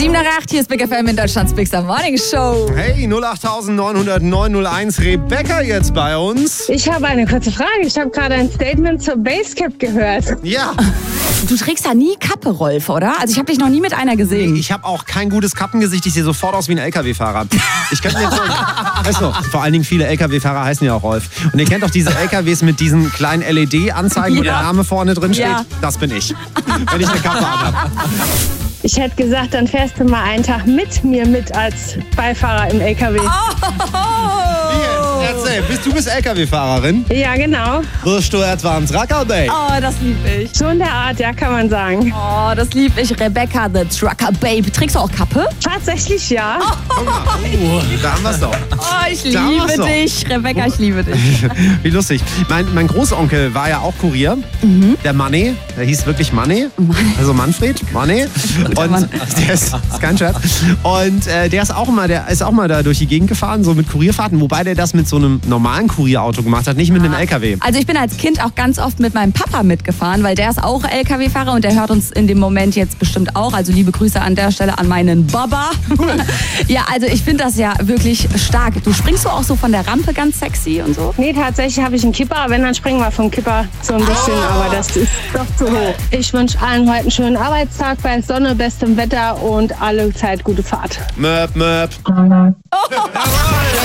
7 nach 8, hier ist Big FM in Deutschlands Big Morning Show. Hey, 0890901 Rebecca jetzt bei uns. Ich habe eine kurze Frage. Ich habe gerade ein Statement zur Basecap gehört. Ja. Du trägst ja nie Kappe, Rolf, oder? Also ich habe dich noch nie mit einer gesehen. Ich habe auch kein gutes Kappengesicht. Ich sehe sofort aus wie ein LKW-Fahrer. Ich könnte mir jetzt weißt du, vor allen Dingen viele LKW-Fahrer heißen ja auch Rolf. Und ihr kennt doch diese LKWs mit diesen kleinen LED-Anzeigen, wo der Name vorne drin steht. Ja. Das bin ich, wenn ich eine Kappe anhabe. Ich hätte gesagt, dann fährst du mal einen Tag mit mir mit als Beifahrer im LKW. Erzähl, du bist LKW-Fahrerin? Ja, genau. Wirst du etwa ein Trucker, Babe? Oh, das lieb ich. So in der Art, ja, kann man sagen. Oh, das lieb ich. Rebecca, the Trucker Babe. Trägst du auch Kappe? Tatsächlich ja. Da haben wir es doch. Oh, ich Da war's liebe doch. dich. Rebecca, ich liebe dich. Wie lustig. Mein Großonkel war ja auch Kurier. Der Manni, der hieß wirklich Manni. Also Manfred, Manni. Und Mann. der ist kein Scherz. Und der ist auch mal da durch die Gegend gefahren, so mit Kurierfahrten, wobei der das mit so einem normalen Kurierauto gemacht hat, nicht mit einem LKW. Also ich bin als Kind auch ganz oft mit meinem Papa mitgefahren, weil der ist auch LKW-Fahrer und der hört uns in dem Moment jetzt bestimmt auch. Also liebe Grüße an der Stelle an meinen Baba. Ja, also ich finde das ja wirklich stark. Du springst auch so von der Rampe ganz sexy und so? Nee, tatsächlich habe ich einen Kipper. Wenn, dann springen wir vom Kipper so ein bisschen. Aber das ist doch zu hoch. Ich wünsche allen heute einen schönen Arbeitstag bei Sonne, bestem Wetter und alle Zeit gute Fahrt. Möp, möp.